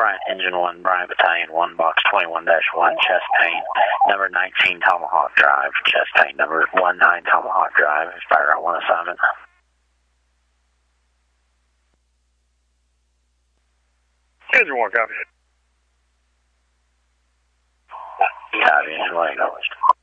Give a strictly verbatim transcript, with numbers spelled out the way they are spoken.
Bryant, Engine one, Bryant Battalion one, Box twenty-one dash one, chest pain, number nineteen Tomahawk Drive, chest pain, number nineteen Tomahawk Drive, Fire Route one assignment. Engine one, copy. Copy, Engine one, acknowledged.